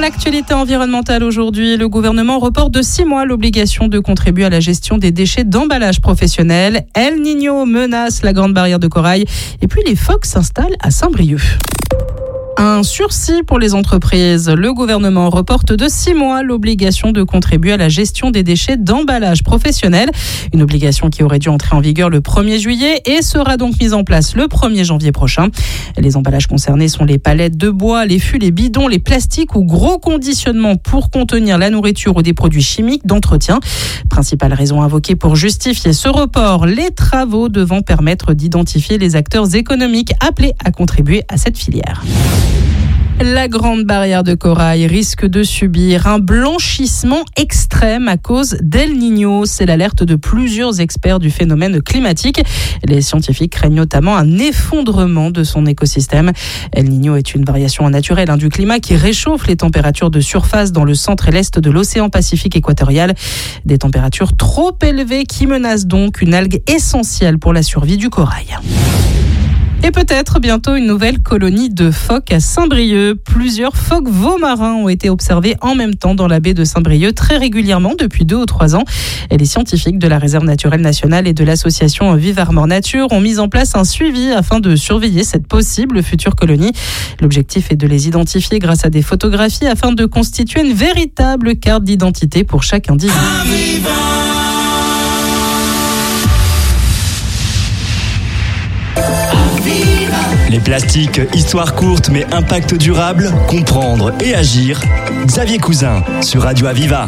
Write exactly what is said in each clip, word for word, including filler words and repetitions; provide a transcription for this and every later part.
l'actualité environnementale aujourd'hui, le gouvernement reporte de six mois l'obligation de contribuer à la gestion des déchets d'emballage professionnel. El Niño menace la Grande Barrière de Corail et puis les phoques s'installent à Saint-Brieuc. Un sursis pour les entreprises. Le gouvernement reporte de six mois l'obligation de contribuer à la gestion des déchets d'emballage professionnel. Une obligation qui aurait dû entrer en vigueur le premier juillet et sera donc mise en place le premier janvier prochain. Les emballages concernés sont les palettes de bois, les fûts, les bidons, les plastiques ou gros conditionnements pour contenir la nourriture ou des produits chimiques d'entretien. Principale raison invoquée pour justifier ce report, les travaux devant permettre d'identifier les acteurs économiques appelés à contribuer à cette filière. La Grande Barrière de Corail risque de subir un blanchissement extrême à cause d'El Niño. C'est l'alerte de plusieurs experts du phénomène climatique. Les scientifiques craignent notamment un effondrement de son écosystème. El Niño est une variation naturelle hein, du climat qui réchauffe les températures de surface dans le centre et l'est de l'océan Pacifique équatorial. Des températures trop élevées qui menacent donc une algue essentielle pour la survie du corail. Et peut-être bientôt une nouvelle colonie de phoques à Saint-Brieuc. Plusieurs phoques veaux-marins ont été observés en même temps dans la baie de Saint-Brieuc très régulièrement depuis deux ou trois ans. Et les scientifiques de la Réserve naturelle nationale et de l'association Vive Armor Nature ont mis en place un suivi afin de surveiller cette possible future colonie. L'objectif est de les identifier grâce à des photographies afin de constituer une véritable carte d'identité pour chaque individu. Les plastiques, histoire courte mais impact durable, comprendre et agir. Xavier Cousin sur Radio Aviva.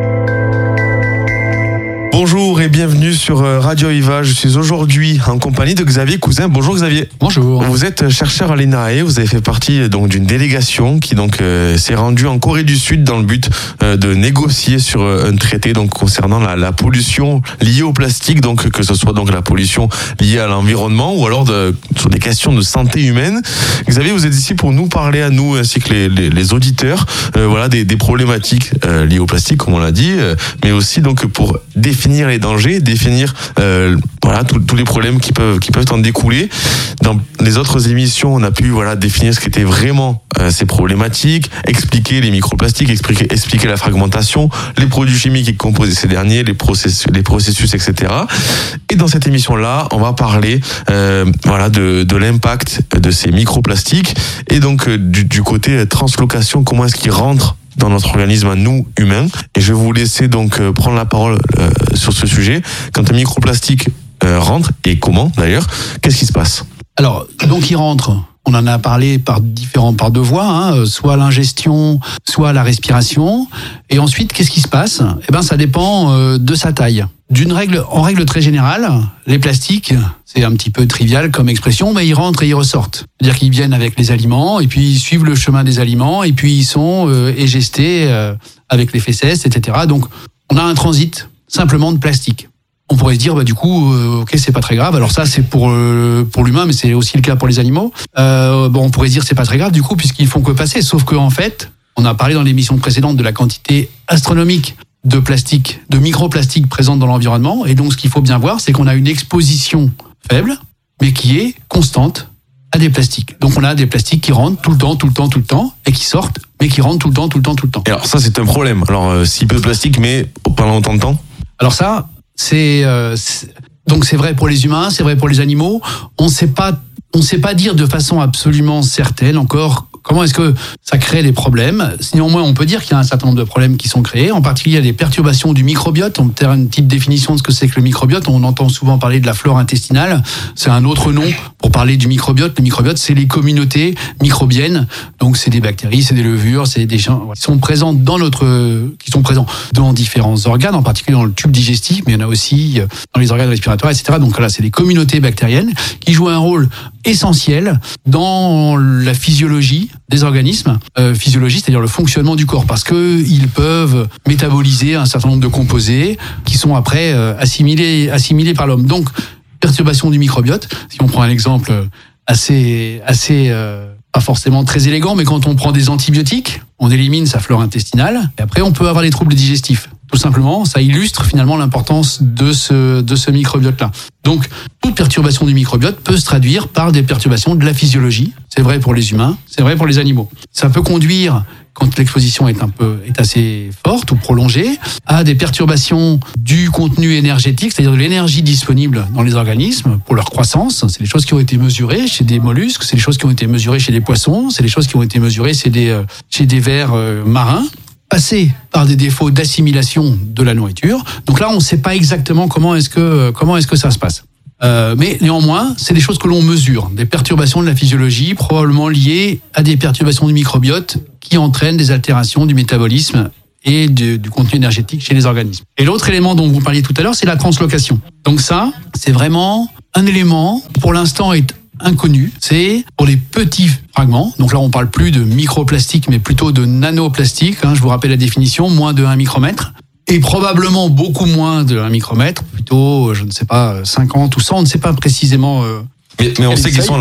Bonjour et bienvenue sur Radio Aviva. Je suis aujourd'hui en compagnie de Xavier Cousin. Bonjour Xavier. Bonjour. Vous êtes chercheur à l'E N A E. Vous avez fait partie donc d'une délégation qui donc euh, s'est rendue en Corée du Sud dans le but euh, de négocier sur un traité donc concernant la, la pollution liée au plastique, donc que ce soit donc la pollution liée à l'environnement ou alors de, sur des questions de santé humaine. Xavier, vous êtes ici pour nous parler à nous ainsi que les, les, les auditeurs, euh, voilà des, des problématiques euh, liées au plastique comme on l'a dit, euh, mais aussi donc pour définir les dangers, définir euh, voilà tous les problèmes qui peuvent qui peuvent en découler. Dans les autres émissions, on a pu voilà définir ce qu'étaient vraiment euh, ces problématiques, expliquer les microplastiques, expliquer expliquer la fragmentation, les produits chimiques qui composent ces derniers, les processus, les processus, et cetera. Et dans cette émission-là, on va parler euh, voilà de de l'impact de ces microplastiques et donc euh, du, du côté translocation, comment est-ce qu'ils rentrent dans notre organisme à nous, humains. Et je vais vous laisser donc euh, prendre la parole euh, sur ce sujet. Quand un microplastique euh, rentre, et comment d'ailleurs, qu'est-ce qui se passe ? Alors, donc il rentre, on en a parlé par différents, par deux voies, hein, soit l'ingestion, soit la respiration. Et ensuite, qu'est-ce qui se passe ? Eh ben, ça dépend euh, de sa taille. D'une règle, en règle très générale, les plastiques, c'est un petit peu trivial comme expression, mais ils rentrent et ils ressortent. C'est-à-dire qu'ils viennent avec les aliments, et puis ils suivent le chemin des aliments, et puis ils sont euh, égestés euh, avec les fesses, et cetera. Donc, on a un transit simplement de plastique. On pourrait se dire, bah du coup, euh, ok, c'est pas très grave. Alors ça, c'est pour euh, pour l'humain, mais c'est aussi le cas pour les animaux. Euh, bon, on pourrait se dire, c'est pas très grave du coup, puisqu'ils font que passer. Sauf que en fait, on a parlé dans l'émission précédente de la quantité astronomique de plastique, de microplastique présente dans l'environnement. Et donc, ce qu'il faut bien voir, c'est qu'on a une exposition faible, mais qui est constante à des plastiques. Donc, on a des plastiques qui rentrent tout le temps, tout le temps, tout le temps, et qui sortent, mais qui rentrent tout le temps, tout le temps, tout le temps. Et alors ça, c'est un problème. Alors, euh, si peu de plastique, mais pendant longtemps de temps. Alors ça, c'est, euh, c'est donc c'est vrai pour les humains, c'est vrai pour les animaux. On sait pas, on sait pas dire de façon absolument certaine encore comment est-ce que ça crée des problèmes. Néanmoins, on peut dire qu'il y a un certain nombre de problèmes qui sont créés. En particulier, il y a des perturbations du microbiote. On peut faire une petite définition de ce que c'est que le microbiote. On entend souvent parler de la flore intestinale. C'est un autre nom pour parler du microbiote. Le microbiote, c'est les communautés microbiennes. Donc, c'est des bactéries, c'est des levures, c'est des gens qui sont présents dans notre, qui sont présents dans différents organes, en particulier dans le tube digestif, mais il y en a aussi dans les organes respiratoires, et cetera. Donc là, c'est des communautés bactériennes qui jouent un rôle essentiel dans la physiologie des organismes, euh, physiologie, c'est-à-dire le fonctionnement du corps, parce que ils peuvent métaboliser un certain nombre de composés qui sont après euh, assimilés, assimilés par l'homme. Donc, perturbation du microbiote. Si on prend un exemple assez, assez, euh, pas forcément très élégant, mais quand on prend des antibiotiques, on élimine sa flore intestinale, et après on peut avoir des troubles digestifs. Tout simplement, ça illustre finalement l'importance de ce, de ce microbiote-là. Donc, toute perturbation du microbiote peut se traduire par des perturbations de la physiologie. C'est vrai pour les humains, c'est vrai pour les animaux. Ça peut conduire, quand l'exposition est un peu est assez forte ou prolongée, à des perturbations du contenu énergétique, c'est-à-dire de l'énergie disponible dans les organismes pour leur croissance. C'est des choses qui ont été mesurées chez des mollusques, c'est des choses qui ont été mesurées chez des poissons, c'est des choses qui ont été mesurées chez des euh, chez des vers euh, marins. Passer par des défauts d'assimilation de la nourriture. Donc là, on ne sait pas exactement comment est-ce que comment est-ce que ça se passe. Euh, mais néanmoins, c'est des choses que l'on mesure, des perturbations de la physiologie, probablement liées à des perturbations du microbiote qui entraînent des altérations du métabolisme et du, du contenu énergétique chez les organismes. Et l'autre élément dont vous parliez tout à l'heure, c'est la translocation. Donc ça, c'est vraiment un élément, pour l'instant, est inconnu. C'est pour les petits fragments. Donc là, on parle plus de microplastique, mais plutôt de nanoplastique. Hein, je vous rappelle la définition, moins de un micromètre. Et probablement beaucoup moins de un micromètre, plutôt, je ne sais pas, cinquante ou cent, on ne sait pas précisément. Euh, mais, mais on sait qu'ils sont